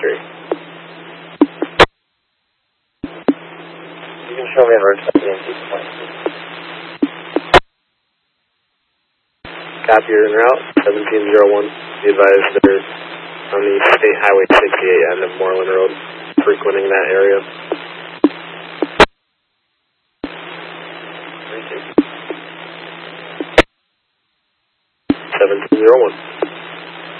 tree. You can show me on road 17.2. Copy, you're en route, 1701. Be advised there's on the State Highway 68 end of Moreland Road, frequenting that area. 1701.